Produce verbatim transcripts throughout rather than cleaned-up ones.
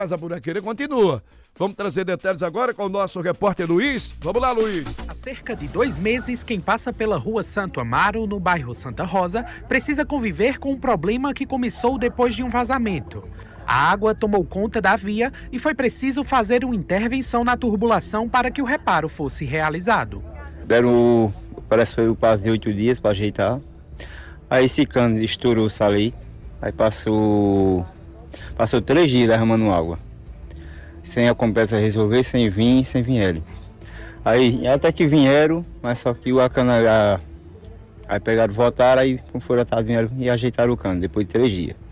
Mas a buraqueira continua. Vamos trazer detalhes agora com o nosso repórter Luiz. Vamos lá, Luiz. Há cerca de dois meses, quem passa pela rua Santo Amaro, no bairro Santa Rosa, precisa conviver com um problema que começou depois de um vazamento. A água tomou conta da via e foi preciso fazer uma intervenção na turbulação para que o reparo fosse realizado. Deram, parece que foi o prazo de oito dias para ajeitar. Aí esse cano estourou-se ali. Aí passou, passou três dias derramando água. Sem a compressa resolver, sem vir, sem vir. Aí até que vieram, mas só que o cano, a, aí pegaram, voltaram, aí com furtado vieram e ajeitaram o cano, depois de três dias.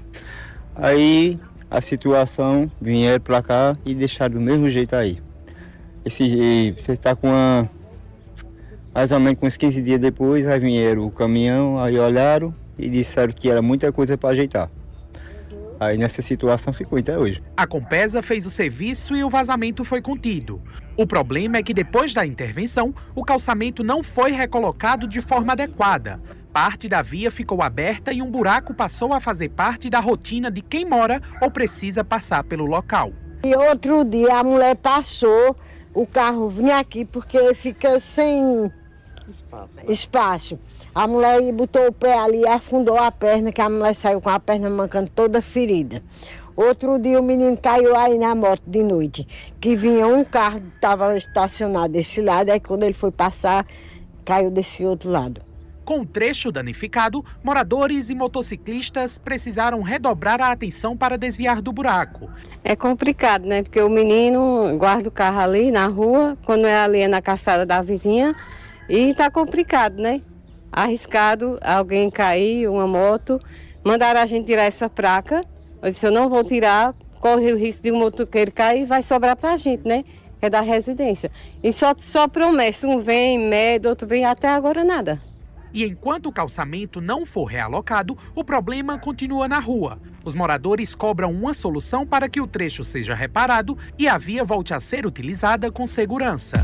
Aí a situação, vieram para cá e deixaram do mesmo jeito aí. Esse, você está com uma, mais ou menos com uns quinze dias depois, aí vieram o caminhão, aí olharam e disseram que era muita coisa para ajeitar. Aí nessa situação ficou até hoje. A Compesa fez o serviço e o vazamento foi contido. O problema é que depois da intervenção, o calçamento não foi recolocado de forma adequada. Parte da via ficou aberta e um buraco passou a fazer parte da rotina de quem mora ou precisa passar pelo local. E outro dia a mulher passou, o carro vinha aqui porque fica sem espaço. espaço. A mulher botou o pé ali e afundou a perna, que a mulher saiu com a perna mancando toda ferida. Outro dia o menino caiu aí na moto de noite, que vinha um carro, estava estacionado desse lado, aí quando ele foi passar, caiu desse outro lado. Com o trecho danificado, moradores e motociclistas precisaram redobrar a atenção para desviar do buraco. É complicado, né? Porque o menino guarda o carro ali na rua, quando é ali é na calçada da vizinha, e tá complicado, né? Arriscado alguém cair, uma moto. Mandaram a gente tirar essa placa. Eu disse, eu não vou tirar, corre o risco de um motoqueiro cair e vai sobrar pra gente, né? É da residência. E só, só promessa, um vem, mede, outro vem, até agora nada. E enquanto o calçamento não for realocado, o problema continua na rua. Os moradores cobram uma solução para que o trecho seja reparado e a via volte a ser utilizada com segurança.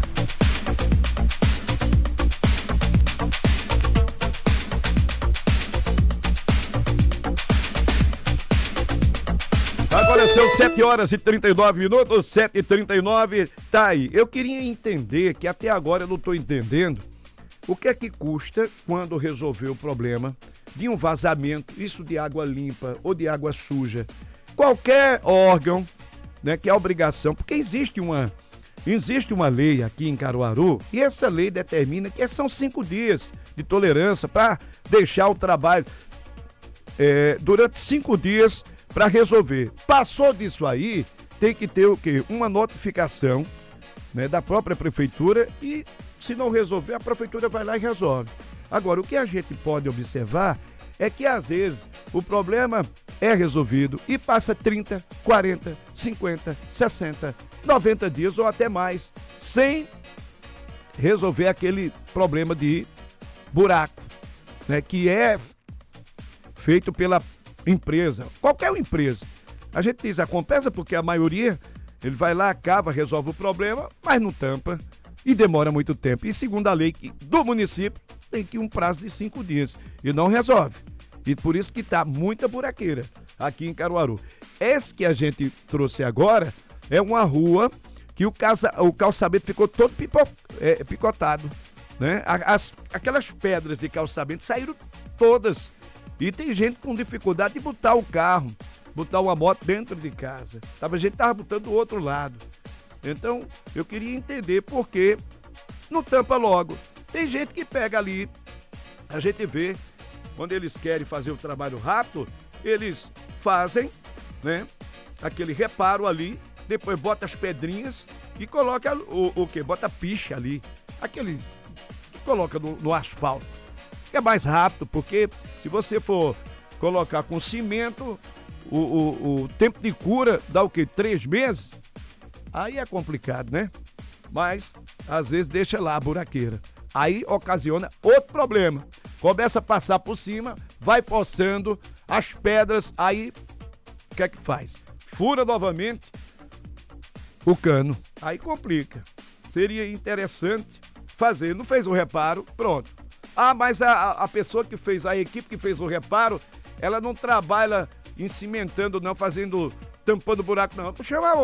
Agora são sete horas e trinta e nove minutos, sete e trinta e nove. Tá aí, eu queria entender, que até agora eu não estou entendendo, o que é que custa quando resolver o problema de um vazamento, isso de água limpa ou de água suja. Qualquer órgão, né, que é obrigação, porque existe uma, existe uma lei aqui em Caruaru e essa lei determina que são cinco dias de tolerância para deixar o trabalho é, durante cinco dias para resolver. Passou disso aí, tem que ter o quê? Uma notificação, né, da própria prefeitura e se não resolver, a prefeitura vai lá e resolve. Agora, o que a gente pode observar é que às vezes o problema é resolvido e passa trinta, quarenta, cinquenta, sessenta, noventa dias ou até mais sem resolver aquele problema de buraco, né, que é feito pela empresa, qualquer empresa. A gente diz a Compesa porque a maioria, ele vai lá, cava, resolve o problema, mas não tampa e demora muito tempo. E segundo a lei do município, tem que um prazo de cinco dias e não resolve. E por isso que tá muita buraqueira aqui em Caruaru. Esse que a gente trouxe agora é uma rua que o, casa, o calçamento ficou todo pipo, é, picotado, né? As, aquelas pedras de calçamento saíram todas. E tem gente com dificuldade de botar o carro, botar uma moto dentro de casa. A gente tava botando do outro lado. Então, eu queria entender por que não tampa logo. Tem gente que pega ali, a gente vê, quando eles querem fazer o trabalho rápido, eles fazem, né, aquele reparo ali, depois bota as pedrinhas e coloca o, o quê? Bota piche ali, aquele que coloca no, no asfalto. É mais rápido, porque se você for colocar com cimento, o, o, o tempo de cura dá o quê? Três meses? Aí é complicado, né? Mas, às vezes, deixa lá a buraqueira. Aí ocasiona outro problema. Começa a passar por cima, vai forçando as pedras, aí o que é que faz? Fura novamente o cano. Aí complica. Seria interessante fazer. Não fez o reparo, pronto. Ah, mas a, a pessoa que fez, a equipe que fez o reparo, ela não trabalha em cimentando, não, fazendo tampando o buraco, não. Tu chama